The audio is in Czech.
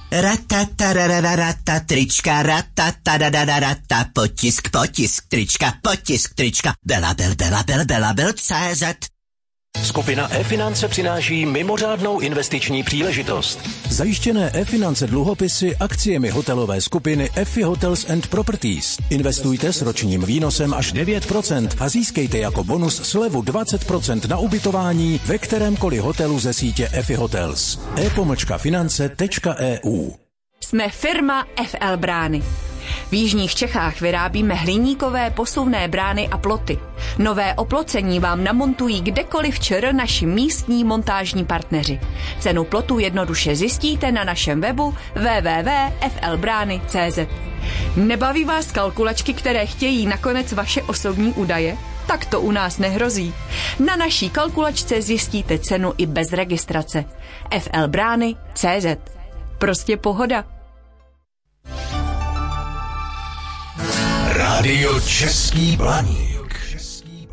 Ratatarararata, trička, ratatarararata, potisk, trička, belabel.cz. Skupina e-finance přináší mimořádnou investiční příležitost. Zajištěné e-finance dluhopisy akciemi hotelové skupiny EFI Hotels and Properties. Investujte s ročním výnosem až 9% a získejte jako bonus slevu 20% na ubytování ve kterémkoliv hotelu ze sítě EFI Hotels. e-finance.eu. Jsme firma FL Brány. V jižních Čechách vyrábíme hliníkové posuvné brány a ploty. Nové oplocení vám namontují kdekoliv ČR naši místní montážní partneři. Cenu plotu jednoduše zjistíte na našem webu www.flbrany.cz. Nebaví vás kalkulačky, které chtějí nakonec vaše osobní údaje? Tak to u nás nehrozí. Na naší kalkulačce zjistíte cenu i bez registrace. flbrany.cz. Prostě pohoda. Rádio Český Blaník.